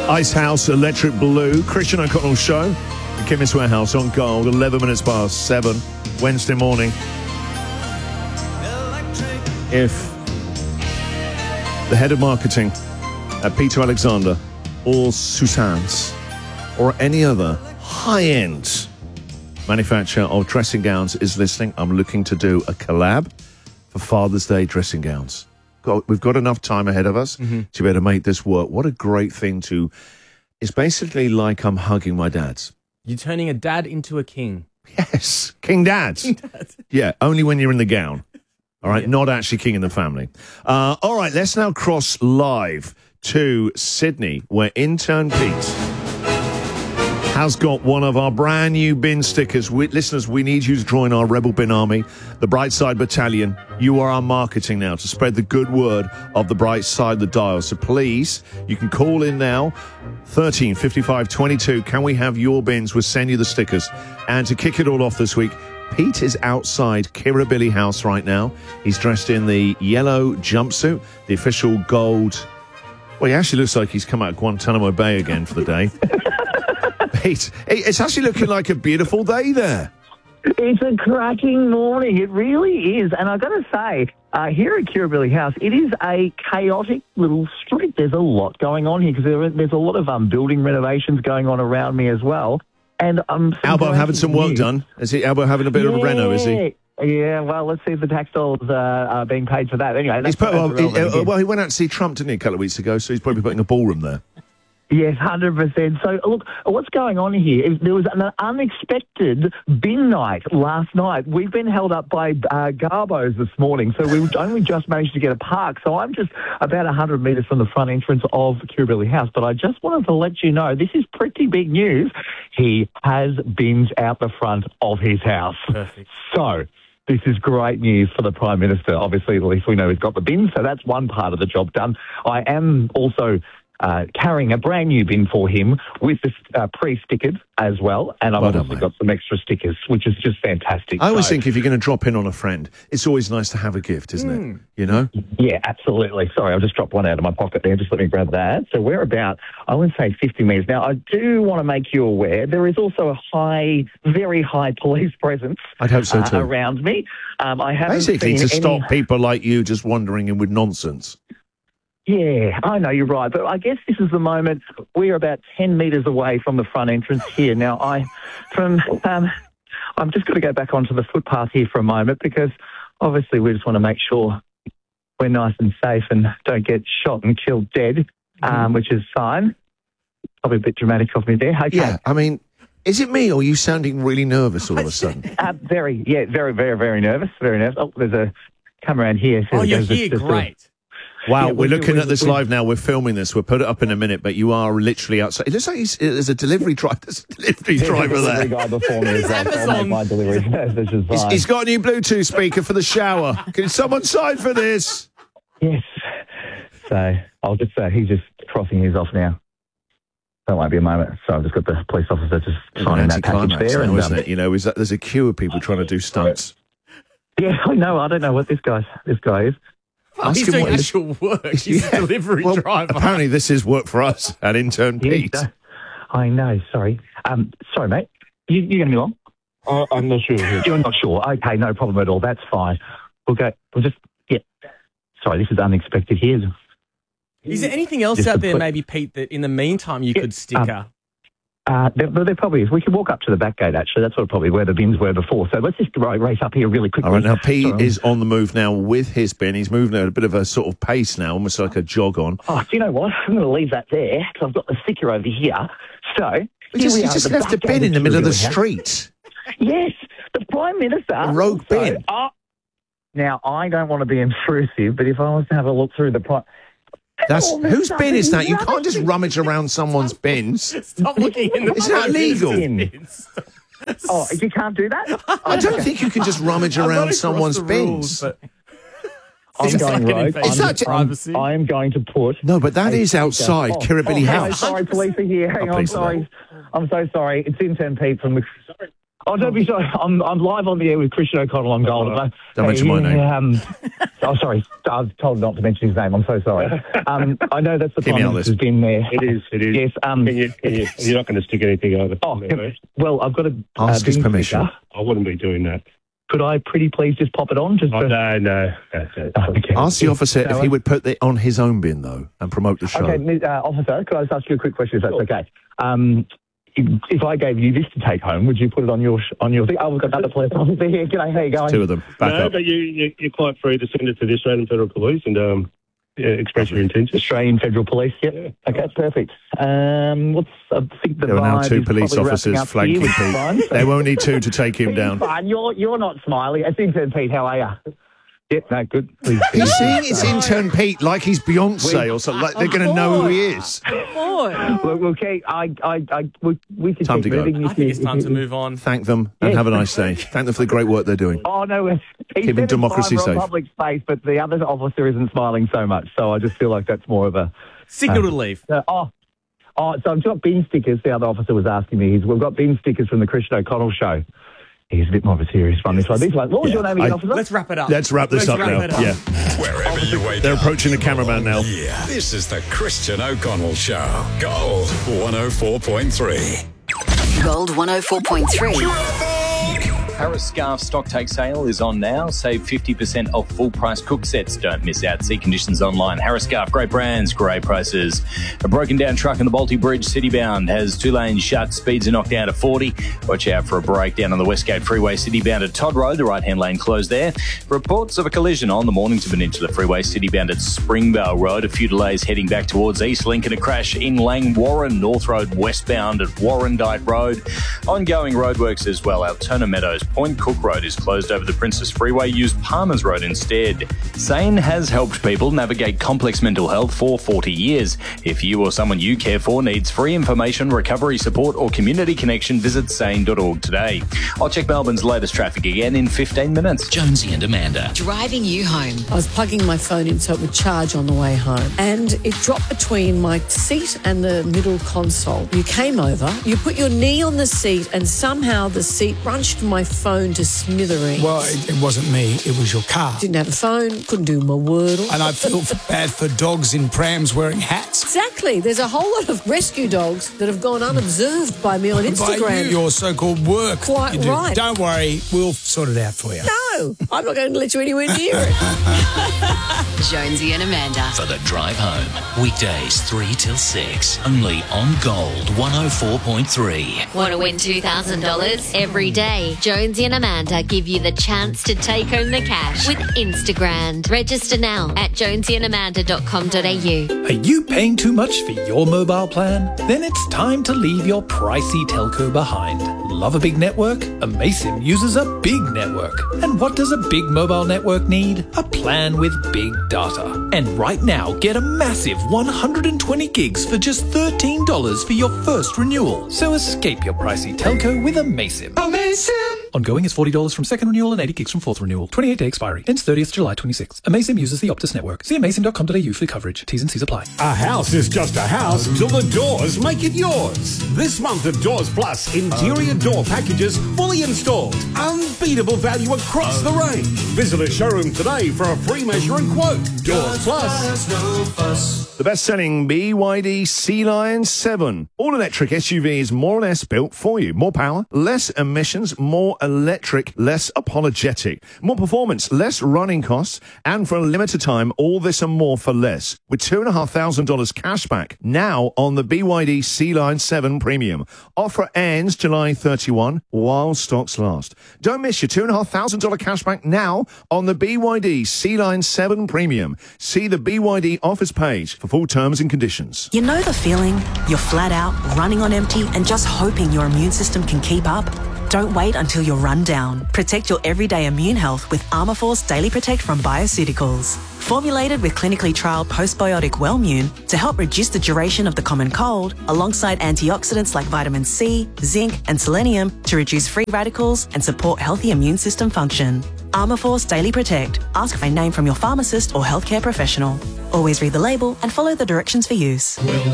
Ice House, Electric Blue, Christian O'Connell Show, the Chemist Warehouse on Gold, 11 minutes past 7, Wednesday morning. If the head of marketing at Peter Alexander or Susanne's or any other high-end manufacturer of dressing gowns is listening, I'm looking to do a collab for Father's Day dressing gowns. We've got enough time ahead of us to be able to make this work. What a great thing to... It's basically like I'm hugging my dads. You're turning a dad into a king. Yes, King Dad. Yeah, only when you're in the gown. All right, not actually king in the family. All right, let's now cross live to Sydney, where intern Pete has got one of our brand new bin stickers. Listeners, we need you to join our Rebel Bin Army, the Brightside Battalion. You are our marketing now to spread the good word of the bright side of the dial. So please, you can call in now, 13 55 22. Can we have your bins? We'll send you the stickers. And to kick it all off this week, Pete is outside Kirribilli House right now. He's dressed in the yellow jumpsuit, the official gold. Well, he actually looks like he's come out of Guantanamo Bay again for the day. Pete, it's actually looking like a beautiful day there. It's a cracking morning. It really is. And I've got to say, here at Kirribilli House, it is a chaotic little street. There's a lot going on here because there's a lot of building renovations going on around me as well. And Albo having some work done. Is he Albo having a bit of a reno, is he? Yeah, well, let's see if the tax dollars are being paid for that. Anyway, he went out to see Trump, didn't he, a couple of weeks ago, so he's probably putting a ballroom there. Yes, 100%. So, look, what's going on here is there was an unexpected bin night last night. We've been held up by Garbos this morning, so we only just managed to get a park. So I'm just about 100 metres from the front entrance of Kirribilli House, but I just wanted to let you know this is pretty big news. He has bins out the front of his house. Perfect. So... this is great news for the Prime Minister. Obviously, at least we know he's got the bin, so that's one part of the job done. I am also carrying a brand new bin for him with the pre-stickers as well, and I've obviously got some extra stickers, which is just fantastic. I always think if you're going to drop in on a friend, it's always nice to have a gift, isn't it? You know? Yeah, absolutely. Sorry, I'll just drop one out of my pocket there. Just let me grab that. So we're about, I would say, 50 metres. Now, I do want to make you aware, there is also a very high police presence I'd hope so too. around me. I haven't Basically, seen to stop people like you just wandering in with nonsense. Yeah, I know, you're right. But I guess this is the moment. We're about 10 metres away from the front entrance here. Now, I'm just going to go back onto the footpath here for a moment because obviously we just want to make sure we're nice and safe and don't get shot and killed dead, which is fine. Probably a bit dramatic of me there. Okay. Yeah, I mean, is it me or are you sounding really nervous all of a sudden? Very, very, very nervous. Very nervous. Oh, there's a come around here. Oh, you're here. Great. Wow, we're looking at this live now. We're filming this. We'll put it up in a minute, but you are literally outside. It looks like there's a delivery driver. There's a delivery driver there. There's a guy before me as well, so I'll make my delivery. This is fine. He's got a new Bluetooth speaker for the shower. Can someone sign for this? Yes. So I'll just say he's just crossing his off now. That won't be a moment. So I've just got the police officer just signing that package there. Now, isn't it? You know, there's a queue of people trying to do stunts. Yeah, I know. I don't know what this guy is. He's doing actual work. He's a delivery driver. Apparently this is work for us at intern Pete. I know. Sorry. Sorry, mate. You going to be long? I'm not sure. You're not sure. Okay, no problem at all. That's fine. We'll just, yeah. Sorry, this is unexpected here. Is there anything else out there, maybe, Pete, that in the meantime you could sticker? There probably is. We can walk up to the back gate, actually. That's probably where the bins were before. So let's just race up here really quickly. All right, now Pete is on the move now with his bin. He's moving at a bit of a sort of pace now, almost like a jog on. Oh, do you know what? I'm going to leave that there because I've got the sticker over here. So he just left a bin in the middle of the street. Yes, the Prime Minister. A rogue bin. Now, I don't want to be intrusive, but if I was to have a look through the Prime... Whose bin is that? You can't just rummage around someone's bins. Stop looking in the Is that illegal? Oh, you can't do that? I don't think you can just rummage around someone's bins. I'm going rogue. I am going to put... No, but that is outside Kirribilli House. Sorry, police are here. Hang on, sorry. I'm so sorry. It's intern Pete from the... Oh, don't be sorry. I'm live on the air with Christian O'Connell on Gold. Don't mention my name. Sorry. I was told not to mention his name. I'm so sorry. I know that's the Keep me on time this. has been there. It is. Yes. You're not going to stick anything over. Well, I've got to Ask his permission. I wouldn't be doing that. Could I pretty please just pop it on? No. Okay. Ask the officer if he would put it on his own bin, though, and promote the show. Okay, officer, could I just ask you a quick question, if that's okay? If I gave you this to take home, would you put it on your thing? Oh, we've got another police officer here. G'day, how you going? Two of them. Back up. But you're quite free to send it to the Australian Federal Police and express your intentions. Australian Federal Police, yep. Yeah. Okay, perfect. I think the There are now vibe two is police probably officers wrapping up flanking here, Pete. which is fine. They won't need two to take him down. Fine, you're not smiling. It's intern Pete, how are you? Yep, no, good. Please. He's saying it's intern Pete like he's Beyonce or something. Like they're going to know who he is. Okay, we can Time keep to go. moving. I think it's time to move on. Thank them and have a nice day. Thank them for the great work they're doing. Oh, no, he's Keeping democracy safe. public space, but the other officer isn't smiling so much, so I just feel like that's more of a... Signal to leave. So I've got bin stickers, the other officer was asking me. We've got bin stickers from the Christian O'Connell show. He's a bit more of a serious one, this one. What was your name again, officer? Let's wrap it up. Let's wrap this up now. Yeah. Wherever you wake They're up. approaching the cameraman now. Yeah. This is the Christian O'Connell Show. Gold 104.3. Gold 104.3. Harris Scarf stock take sale is on now. Save 50% off full price cook sets. Don't miss out. See conditions online. Harris Scarf, great brands, great prices. A broken down truck in the Balti Bridge, citybound, has 2 lanes shut. Speeds are knocked down to 40. Watch out for a breakdown on the Westgate Freeway, citybound at Todd Road. The right hand lane closed there. Reports of a collision on the Mornington Peninsula Freeway, citybound at Springvale Road. A few delays heading back towards East Link, and a crash in Lang Warren, North Road westbound at Warrandyte Road. Ongoing roadworks as well. Altona Meadows Point Cook Road is closed over the Princess Freeway. Use Palmer's Road instead. SANE has helped people navigate complex mental health for 40 years. If you or someone you care for needs free information, recovery support or community connection, visit sane.org today. I'll check Melbourne's latest traffic again in 15 minutes. Jonesy and Amanda. Driving you home. I was plugging my phone in so it would charge on the way home, and it dropped between my seat and the middle console. You came over, you put your knee on the seat, and somehow the seat crunched my phone to smithereens. Well, it wasn't me, it was your car. Didn't have a phone, couldn't do my Wordle. And I feel bad for dogs in prams wearing hats. Exactly. There's a whole lot of rescue dogs that have gone unobserved by me on Instagram. By you, your so-called work. Quite you do. right. Don't worry, we'll sort it out for you. No, I'm not going to let you anywhere near it. Jonesy and Amanda. For the drive home. Weekdays 3 till 6. Only on Gold 104.3. Want to win $2,000 every day? Jonesy and Amanda give you the chance to take home the cash with Instagram. Register now at jonesyandamanda.com.au. Are you paying too much for your mobile plan? Then it's time to leave your pricey telco behind. Love a big network? Amaysim uses a big network. And what does a big mobile network need? A plan with big data. And right now, get a massive 120 gigs for just $13 for your first renewal. So escape your pricey telco with Amaysim. Amaysim! Ongoing is $40 from second renewal and 80 gigs from fourth renewal. 28-day expiry. Ends 30th July 26. Amaysim uses the Optus network. See amaysim.com.au for coverage. T's and C's apply. A house is just a house till the doors make it yours. This month at Doors Plus, interior door packages fully installed. Unbeatable value across the range. Visit a showroom today for a free measure and quote. Doors Plus. The best-selling BYD Sea Lion 7. All-electric SUV is more or less built for you. More power, less emissions, more electric, less apologetic. More performance, less running costs, and for a limited time, all this and more for less. With $2,500 cash back now on the BYD Sea Lion 7 Premium. Offer ends July 31 while stocks last. Don't miss your $2,500 cash back now on the BYD Sea Lion 7 Premium. See the BYD offers page for full terms and conditions. You know the feeling? You're flat out, running on empty, and just hoping your immune system can keep up? Don't wait until you're run down. Protect your everyday immune health with Armourforce Daily Protect from Bioceuticals. Formulated with clinically trialled postbiotic Wellmune to help reduce the duration of the common cold, alongside antioxidants like vitamin C, zinc, and selenium to reduce free radicals and support healthy immune system function. Armourforce Daily Protect. Ask for a name from your pharmacist or healthcare professional. Always read the label and follow the directions for use.